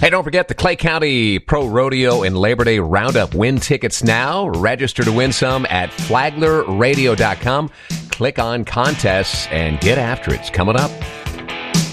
Hey, don't forget the Clay County Pro Rodeo and Labor Day Roundup. Win tickets now. Register to win some at flaglerradio.com. Click on contests and get after it. It's coming up.